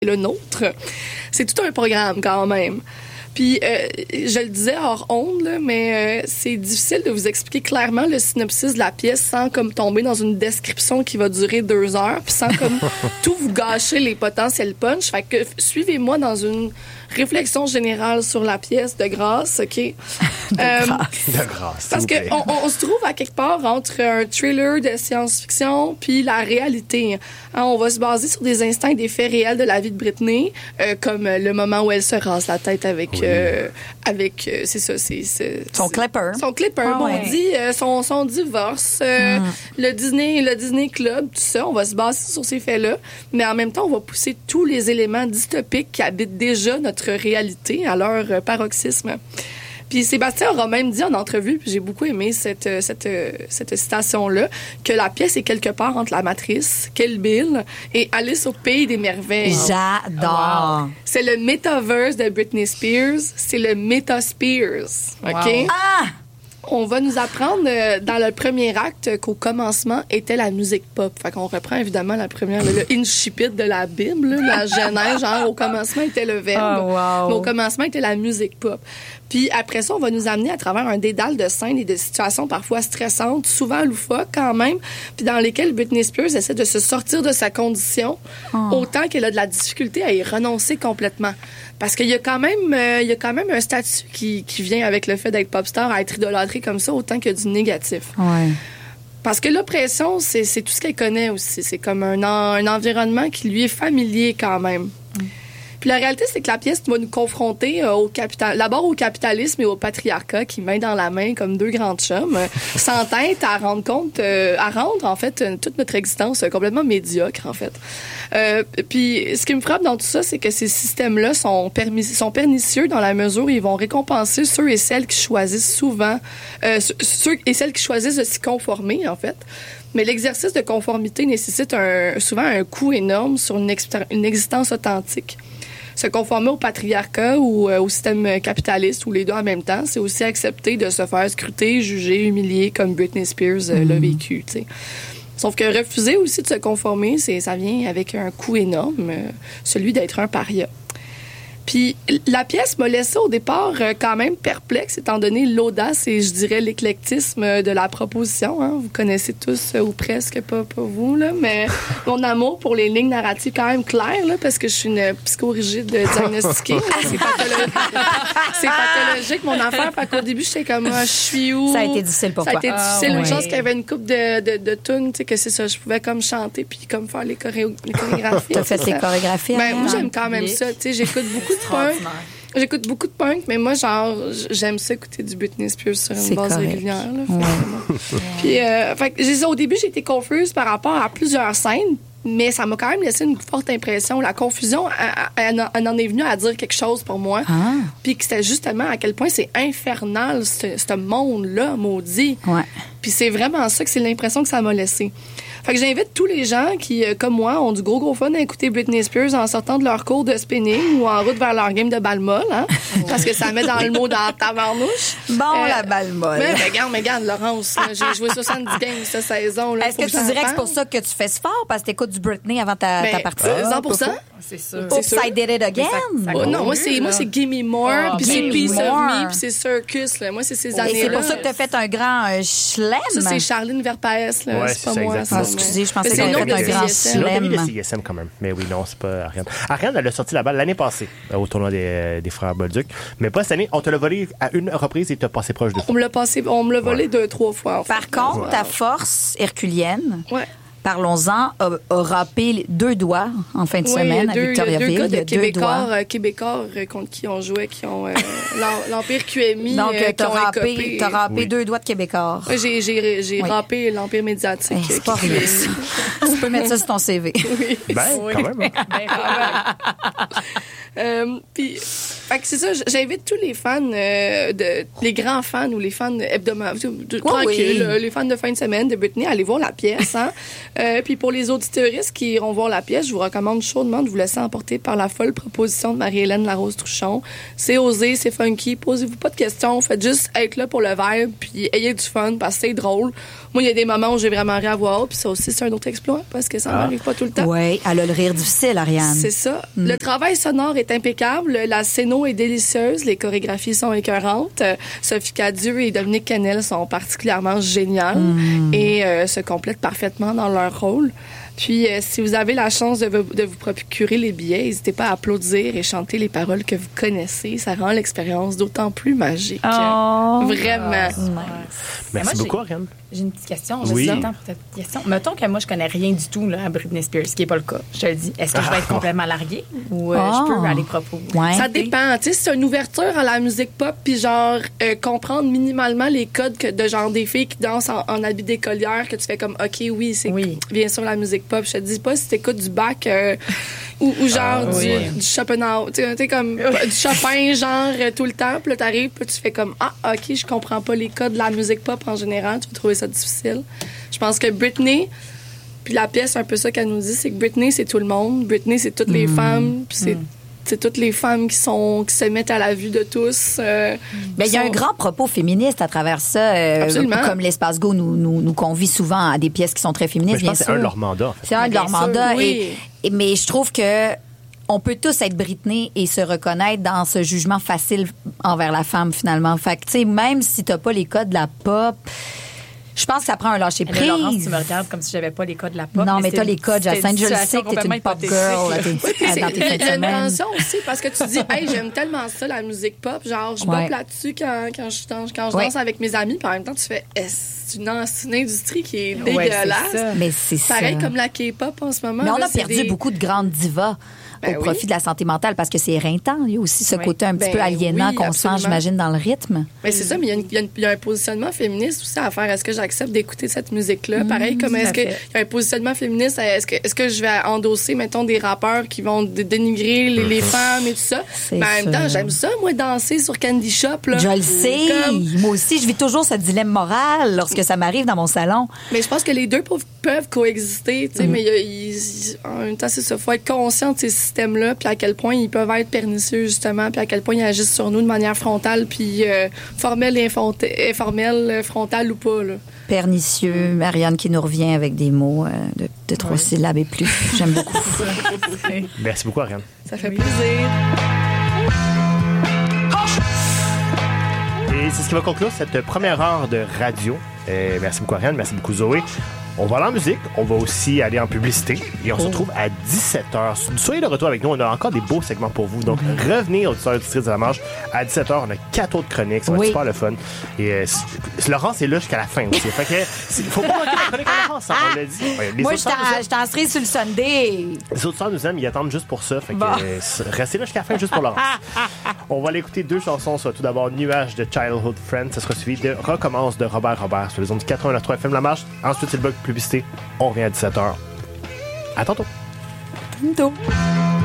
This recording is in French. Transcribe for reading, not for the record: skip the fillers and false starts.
le nôtre. C'est tout un programme quand même. Puis, je le disais hors onde, là, mais c'est difficile de vous expliquer clairement le synopsis de la pièce sans comme tomber dans une description qui va durer 2 heures, puis sans comme tout vous gâcher les potentiels punch. Fait que suivez-moi dans une réflexion générale sur la pièce de grâce, OK? De grâce. Parce qu'on se trouve à quelque part entre un thriller de science-fiction puis la réalité. Hein, on va se baser sur des instants et des faits réels de la vie de Britney, comme le moment où elle se rase la tête avec c'est ça, c'est son clipper. Son clipper, son divorce, le Disney Club, tout ça. On va se baser sur ces faits-là, mais en même temps, on va pousser tous les éléments dystopiques qui habitent déjà notre réalité à leur paroxysme. Puis Sébastien aura même dit en entrevue, puis j'ai beaucoup aimé cette citation-là, que la pièce est quelque part entre La Matrice, Kill Bill et Alice au Pays des Merveilles. J'adore. Wow. C'est le metaverse de Britney Spears, c'est le Meta-Spears, OK? Wow. Ah! On va nous apprendre dans le premier acte qu'au commencement était la musique pop. Fait qu'on reprend évidemment la première, le incipit de la Bible, la Genèse, genre au commencement était le verbe, mais au commencement était la musique pop. Puis après ça, on va nous amener à travers un dédale de scènes et de situations parfois stressantes, souvent loufoques quand même, puis dans lesquelles Britney Spears essaie de se sortir de sa condition, autant qu'elle a de la difficulté à y renoncer complètement. Parce qu'il y a quand même un statut qui vient avec le fait d'être pop star, à être idolâtré comme ça, autant que du négatif. Ouais. Parce que l'oppression, c'est tout ce qu'elle connaît aussi. C'est comme un environnement qui lui est familier quand même. Puis la réalité, c'est que la pièce va nous confronter d'abord au capitalisme et au patriarcat qui, main dans la main, comme deux grands chums, s'entêtent à rendre en fait toute notre existence complètement médiocre, en fait. Puis ce qui me frappe dans tout ça, c'est que ces systèmes-là sont pernicieux dans la mesure où ils vont récompenser ceux et celles qui choisissent ceux et celles qui choisissent de s'y conformer, en fait. Mais l'exercice de conformité nécessite souvent un coût énorme sur une existence authentique. Se conformer au patriarcat ou au système capitaliste ou les deux en même temps, c'est aussi accepter de se faire scruter, juger, humilier comme Britney Spears l'a vécu, tu sais. Sauf que refuser aussi de se conformer, ça vient avec un coût énorme, celui d'être un paria. Puis la pièce m'a laissé au départ quand même perplexe, étant donné l'audace et je dirais l'éclectisme de la proposition. Hein. Vous connaissez tous, ou presque, pas vous, là, mais mon amour pour les lignes narratives quand même claires, là, parce que je suis une psychorigide diagnostiquée. C'est pathologique, mon affaire. Fait qu'au début, j'étais comme, je suis où? Ça a été difficile pour toi. Ça a été difficile. Une chance qu'il y avait une couple de tunes, tu sais, que c'est ça. Je pouvais comme chanter puis comme faire les chorégraphies. T'as fait les chorégraphies? Ben, moi, j'aime quand même ça. Tu sais, j'écoute beaucoup de punk. J'écoute beaucoup de punk, mais moi, genre, j'aime ça écouter du Britney Spears sur une base régulière. Là, fait que, au début, j'ai été confuse par rapport à plusieurs scènes, mais ça m'a quand même laissé une forte impression. La confusion, elle en est venue à dire quelque chose pour moi. Puis que c'était justement à quel point c'est infernal, ce monde-là, maudit. Ouais. Puis c'est vraiment ça que c'est l'impression que ça m'a laissé. Fait que j'invite tous les gens qui, comme moi, ont du gros fun à écouter Britney Spears en sortant de leur cours de spinning ou en route vers leur game de balle molle, hein, parce que ça met dans le mot dans la tabarnouche. Bon, la balle molle. Mais regarde, Laurence, j'ai joué 70 games cette saison. Là, est-ce que tu dirais que c'est pour ça que tu fais ce fort, parce que tu écoutes du Britney avant ta partie? 100%. C'est sûr. Oops, I did it again. Non, moi, c'est Gimme More, puis c'est Piece of Me, puis c'est Circus. Là. Moi, c'est ces années-là. Et c'est pour ça que tu as fait un grand chelem. Ça, c'est Charline Verpaes. Là. Ouais, c'est pas moi. Excusez, je pensais que c'était un grand chelem. C'est CISM quand même. Mais oui, non, c'est pas Ariane. Ariane, elle a sorti la balle l'année passée au tournoi des frères Bolduc. Mais pas cette année. On te l'a volé à une reprise et t'as passé proche de ça. On me l'a volé 2-3 fois. En fait. Par contre, ta force herculienne... Ouais. Parlons-en, a râpé 2 doigts en fin de semaine à Victoriaville. Il y a 2 Québécois contre qui on jouait, qui ont l'Empire QMI. Donc, t'as râpé 2 doigts de Québécois. J'ai râpé l'Empire médiatique. C'est pas rien, ça. Tu peux mettre ça sur ton CV. Oui. Ben, quand même. Puis, fait que c'est ça, j'invite tous les fans, les grands fans ou les fans hebdomadaires, tranquilles, les fans de fin de semaine de Britney, à aller voir la pièce. Hein? Puis pour les auditeuristes qui iront voir la pièce, je vous recommande chaudement de vous laisser emporter par la folle proposition de Marie-Hélène Larose-Truchon. C'est osé, c'est funky, posez-vous pas de questions, faites juste être là pour le vibe, puis ayez du fun, parce que c'est drôle. Moi, il y a des moments où j'ai vraiment ri à voix haute, puis ça aussi, c'est un autre exploit, parce que ça n'arrive pas tout le temps. Oui, elle a le rire difficile, Ariane. C'est ça. Le travail sonore est impeccable, la scéno est délicieuse, les chorégraphies sont écœurantes. Sophie Cadieux et Dominique Kennel sont particulièrement géniales et se complètent parfaitement dans leur rôle. Puis, si vous avez la chance de vous procurer les billets, n'hésitez pas à applaudir et chanter les paroles que vous connaissez. Ça rend l'expérience d'autant plus magique. Oh. Vraiment. Merci beaucoup, Ariane. J'ai une petite question. Oui. J'ai le temps pour cette question. Mettons que moi, je connais rien du tout là, à Britney Spears, ce qui n'est pas le cas. Je te le dis. Est-ce que je vais être complètement larguée ou je peux aller propos? Ouais. Ça dépend. Tu sais, c'est une ouverture à la musique pop, puis genre, comprendre minimalement les codes de genre des filles qui dansent en habit d'écolière, que tu fais comme, OK, oui, c'est bien sûr la musique pop. Je te dis pas si t'écoutes du Bach ou genre du Schopenhauer. Tu sais, comme du Chopin, genre, tout le temps. Puis là, t'arrives, puis tu fais comme, OK, je comprends pas les codes de la musique pop en général. Tu vas trouver ça difficile. Je pense que Britney, puis la pièce, un peu ça qu'elle nous dit, c'est que Britney, c'est tout le monde. Britney, c'est toutes les femmes. Puis c'est toutes les femmes qui se mettent à la vue de tous. Il y a un grand propos féministe à travers ça. Comme l'Espace Go nous convie souvent à des pièces qui sont très féministes. Mais je pense que c'est un de leurs mandats. En fait. C'est un de leurs mandats. Oui. Mais je trouve que on peut tous être Britney et se reconnaître dans ce jugement facile envers la femme, finalement. Fait que, tu sais, même si t'as pas les codes de la pop, je pense que ça prend un lâcher-prise. Laurence, tu me regardes comme si j'avais pas les codes de la pop. Non, mais t'as les codes, Jacinthe. Je le sais que t'es une pop girl dans tes fins de Il y a une semaine. tension aussi, parce que tu dis, hey, j'aime tellement ça, la musique pop. Genre, je bop là-dessus quand je danse avec mes amis, puis en même temps, tu fais, c'est une industrie qui est dégueulasse. Mais c'est ça. Pareil comme la K-pop en ce moment. Mais on a perdu beaucoup de grandes divas. Au profit de la santé mentale, parce que c'est éreintant. Il y a aussi ce côté un petit peu aliénant qu'on sent, j'imagine, dans le rythme. Mais c'est ça, mais il y a un positionnement féministe aussi à faire. Est-ce que j'accepte d'écouter cette musique-là? Pareil, comme est-ce qu'il y a un positionnement féministe? Est-ce que je vais endosser, mettons, des rappeurs qui vont dénigrer les femmes et tout ça? Mais en même temps, j'aime ça, moi, danser sur Candy Shop. Là. Je le sais. Moi aussi, je vis toujours ce dilemme moral lorsque ça m'arrive dans mon salon. Mais je pense que les deux peuvent coexister, tu sais, mais en même temps, c'est ça. Faut être conscient de ces systèmes-là, puis à quel point ils peuvent être pernicieux, justement, puis à quel point ils agissent sur nous de manière frontale, puis formelle et informelle, frontale ou pas, là. Pernicieux, Marianne qui nous revient avec des mots de 3 syllabes et plus. J'aime beaucoup. Merci beaucoup, Ariane. Ça fait plaisir. Et c'est ce qui va conclure cette première heure de radio. Merci beaucoup, Ariane. Merci beaucoup, Zoé. On va aller en musique, on va aussi aller en publicité et on se retrouve à 17h. Soyez de retour avec nous, on a encore des beaux segments pour vous. Donc, revenez au District de la Marche. À 17h, on a 4 autres chroniques, ça va être super le fun. Et Laurence est là jusqu'à la fin aussi. Fait que, faut pas manquer la chronique à Laurence, on l'a dit. Moi, je t'en serai sur le Sunday. Les autres sœurs nous aiment, ils attendent juste pour ça. Fait que restez là jusqu'à la fin juste pour Laurence. On va aller écouter 2 chansons. Ça, tout d'abord, Nuage de Childhood Friend. Ça sera suivi de Recommence de Robert sur les ondes du 89.3 FM La Marche. Ensuite, c'est le bloc publicité. On revient à 17h. À tantôt. Tantôt.